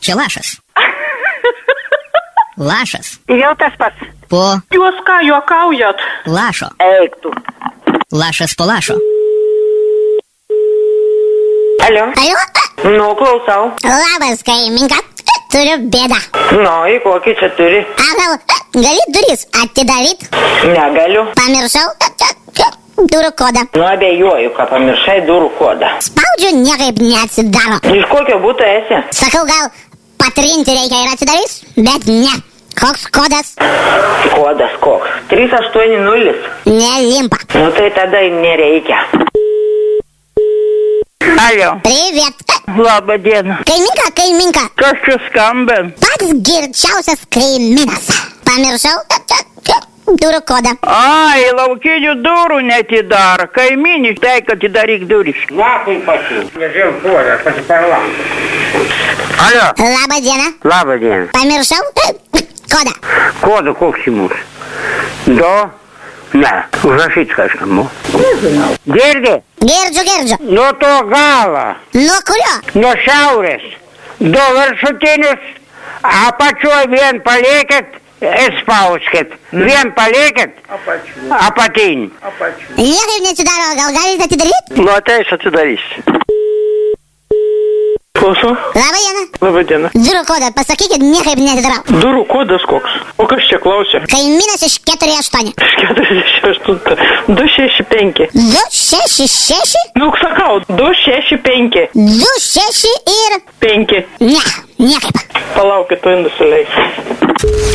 Čia lašas. Lašas. Jau tas pats. Po Jūs ką, juokaujat? lašo. Eik tu. Lašas po lašo. Alio? Alio? Nu, klausau. Labas, kaiminka. Turiu bėdą. Nu, į kokį čia turi? Gal gali duris atidaryt? Negaliu. Pamiršau durų kodą. Nu, abejoju, kad pamiršai durų kodą. Spaudžiu, niekaip neatsidaro. Iš kokio būtų esi? Sakau, gal patrinti reikia ir atsidarys, bet ne. Koks kodas? Kodas koks? 380. Nelimpa. Nu, tai tada nereikia. Alio. Привет. Labą dieną. Kaiminka. Kas čia skamba? Pats girčiausias kaimynas. Pamiršau durų kodą. Ai, laukinių durų netidaro. Kaimynis, tai kad atidaryk duris. Нахуй пошел. Лежал кода, pasiparlam. Алло. Labą dieną. Labą dieną. Pamiršau kodą. Kodą koks jums? Ne, užrašyt kažką. Girdi? Girdžiu. Nuo to galo. Nuo kurio? Nuo šiaurės. 2 viršutinius. Apačioj vien palikit. Spauskit. Vien palikit. Apatinį. Niekaip neatsidaro, gal galite atidaryti? Nu, ateis atidarys. Klausau. Labą dieną. Labą dieną. Durų kodą pasakykit, niekaip neatidarau. Durų kodas koks? O kas čia klausė? Kaimynas iš 48. 48. 265. 266? Nu, sakau, 265. 26 ir... 5. Ne, niekaip. Palaukit, tu nusileis.